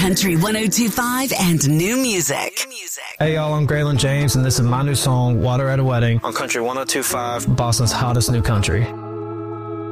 Country 102.5 and new music. Hey y'all, I'm Graylin James, and this is my new song, Water at a Wedding, on Country 102.5, Boston's hottest new country.